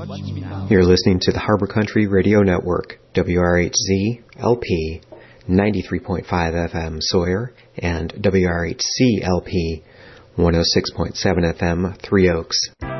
You're listening to the Harbor Country Radio Network, WRHZ LP 93.5 FM Sawyer and WRHC LP 106.7 FM Three Oaks.